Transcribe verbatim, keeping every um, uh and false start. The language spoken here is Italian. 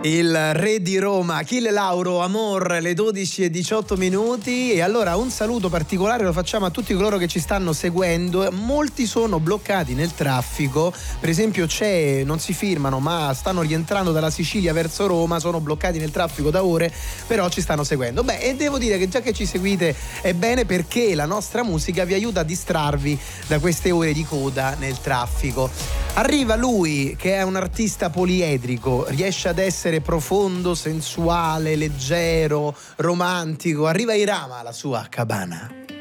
Il re di Roma, Achille Lauro, Amor, le dodici e diciotto minuti. E allora un saluto particolare lo facciamo a tutti coloro che ci stanno seguendo. Molti sono bloccati nel traffico, per esempio c'è, non si firmano ma stanno rientrando dalla Sicilia verso Roma, sono bloccati nel traffico da ore, però ci stanno seguendo. Beh, e devo dire che già che ci seguite è bene, perché la nostra musica vi aiuta a distrarvi da queste ore di coda nel traffico. Arriva lui che è un artista poliedrico, riesce ad essere profondo, sensuale, leggero, romantico. Arriva Irama, la sua cabana.